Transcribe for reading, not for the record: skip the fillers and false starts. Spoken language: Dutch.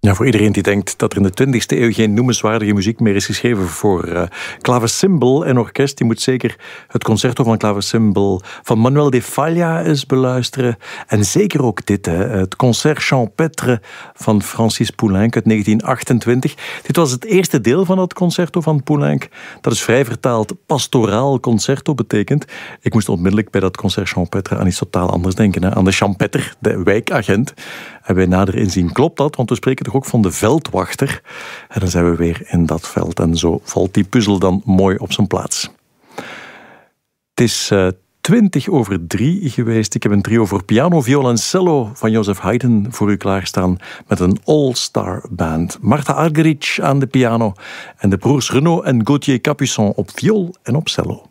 Ja, voor iedereen die denkt dat er in de 20e eeuw geen noemenswaardige muziek meer is geschreven voor klavecimbal en orkest, die moet zeker het concerto van klavecimbal van Manuel de Falla eens beluisteren. En zeker ook dit, het Concert Champêtre van Francis Poulenc uit 1928. Dit was het eerste deel van het concerto van Poulenc. Dat is vrij vertaald pastoraal concerto betekent. Ik moest onmiddellijk bij dat Concert Champêtre aan iets totaal anders denken. Hè? Aan de Champetter, de wijkagent. En bij nader inzien klopt dat, want we spreken toch ook van de veldwachter. En dan zijn we weer in dat veld. En zo valt die puzzel dan mooi op zijn plaats. Het is 3:20 geweest. Ik heb een trio voor piano, viool en cello van Joseph Haydn voor u klaarstaan met een all-star band. Martha Argerich aan de piano en de broers Renaud en Gauthier Capuçon op viool en op cello.